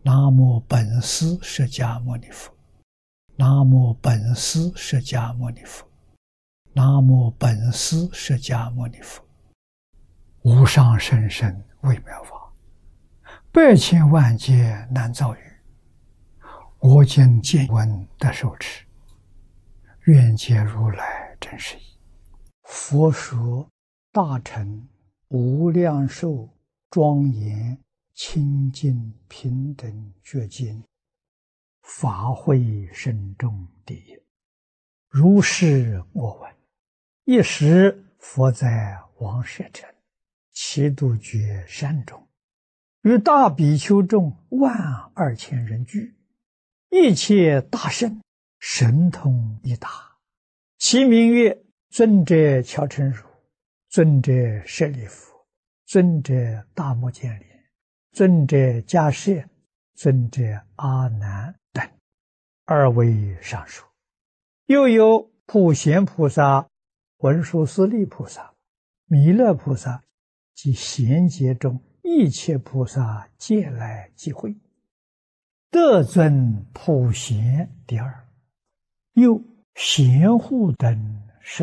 南无本师释迦牟尼佛，南无本师释迦牟尼佛，南无本师释迦牟尼佛。无上甚深微妙法，百千万劫难遭遇。我今见闻得受持，愿解如来真实义。佛说大乘无量寿庄严清净平等觉经，法会深重第一。如是我闻。一时佛在王舍城祇度觉山中，与大比丘众12000人聚，一切大圣神通一达，其名曰尊者乔陈如、尊者舍利弗、尊者大目犍连、尊者迦叶、尊者阿难等，2位上首。又有普贤菩萨、文殊师利菩萨、弥勒菩萨及贤劫中一切菩萨皆来集会，得尊普贤第2。又贤护等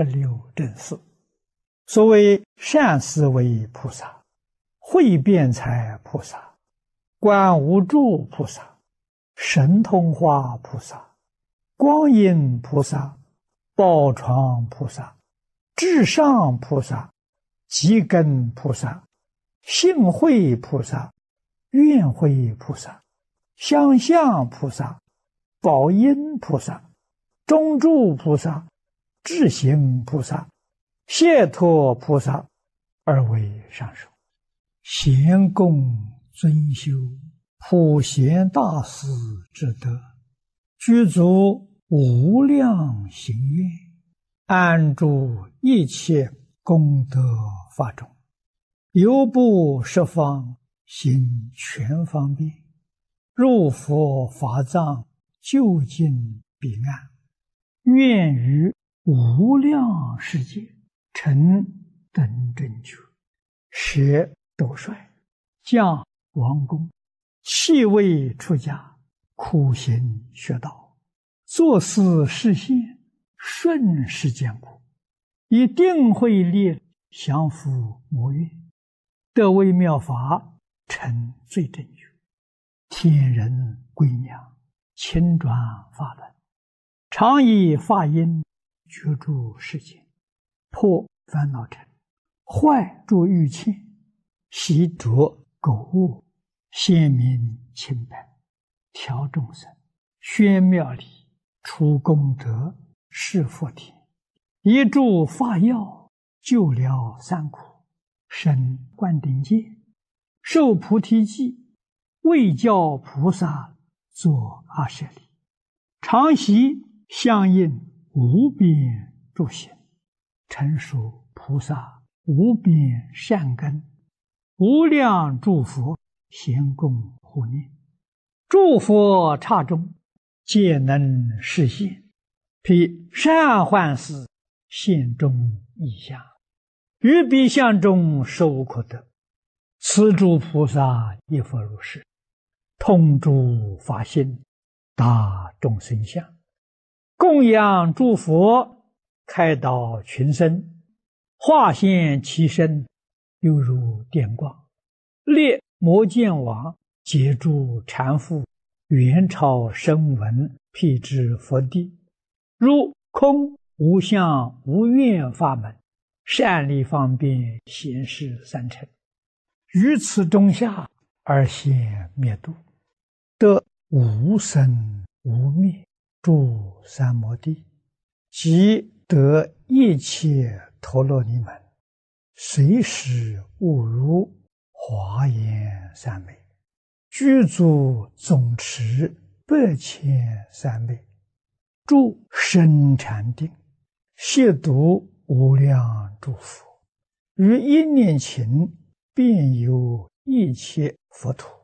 16正士，所谓善思维菩萨、慧辩才菩萨、观无住菩萨、神通化菩萨、光阴菩萨、宝床菩萨、至上菩萨、极根菩萨、性慧菩萨、愿慧菩萨、相向菩萨、宝音菩萨、中住菩萨、智行菩萨、解脱菩萨，2位上首。贤供尊修普贤大士之德，具足无量行愿，安住一切功德法中，犹不十方行全方便，入佛法藏究竟彼岸，愿于无量世界成等正觉，舍斗率，降王宫，弃位出家，苦行学道，作思实现，顺世间苦，以定慧力降伏魔怨，得微妙法，成最正觉，天人归娘，亲转法轮，常以法音觉住世间，破烦恼尘，坏诸欲牵，习着垢物，显明清白，调众生，宣妙理，除功德，示佛田，一助法药，救疗三苦，生灌顶戒，受菩提记，为教菩萨作阿舍利，常习相应无边诸行，成熟菩萨无边善根，无量诸佛咸供护念，诸佛刹中皆能实现，披善幻事现中异相，于彼相中受可得。此诸菩萨亦复如是，通诸法性，达众生相，供养诸佛，开导群生，化现其身，犹如电光，列摩犍王，解诸缠缚，元朝声闻，辟支佛地，如空无相无愿法门，善利方便显示三乘，于此中下而现灭度，得无生无灭诸三摩地，即得一切陀罗尼门，随时悟如华严三昧，具足总持百千三昧，住深禅定，亵渎无量诸佛，于一念情遍游一切佛土，